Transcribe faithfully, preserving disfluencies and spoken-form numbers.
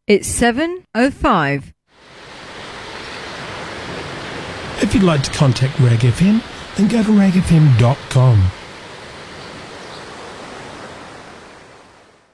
It's seven oh five. If you'd like to contact Rag F M, then go to rag f m dot com.